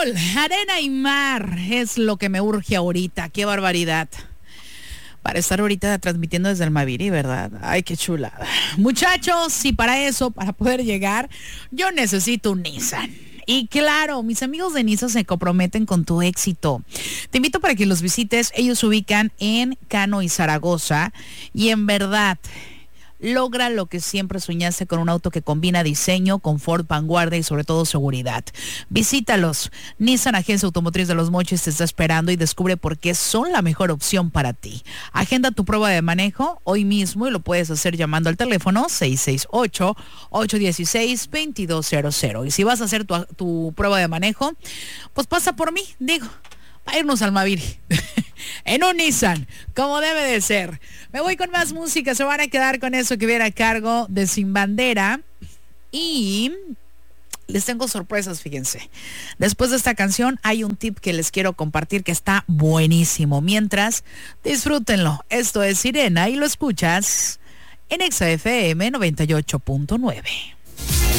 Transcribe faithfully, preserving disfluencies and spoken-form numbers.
Sol, arena y mar es lo que me urge ahorita. Qué barbaridad. Para estar ahorita transmitiendo desde el Maviri, ¿verdad? Ay, qué chulada. Muchachos, y para eso, para poder llegar, yo necesito un Nissan. Y claro, mis amigos de Nissan se comprometen con tu éxito. Te invito para que los visites. Ellos se ubican en Cano y Zaragoza. Y en verdad, logra lo que siempre soñaste con un auto que combina diseño, confort, vanguardia y sobre todo seguridad. Visítalos. Nissan Agencia Automotriz de Los Mochis te está esperando y descubre por qué son la mejor opción para ti. Agenda tu prueba de manejo hoy mismo y lo puedes hacer llamando al teléfono seis seis ocho, ocho uno seis, dos dos cero cero. Y si vas a hacer tu, tu prueba de manejo, pues pasa por mí, digo, para irnos al Maviri. En un Nissan, como debe de ser. Me voy con más música, se van a quedar con eso que viene a cargo de Sin Bandera. Y les tengo sorpresas, fíjense. Después de esta canción hay un tip que les quiero compartir que está buenísimo. Mientras, disfrútenlo. Esto es Sirena y lo escuchas en Exa F M noventa y ocho punto nueve.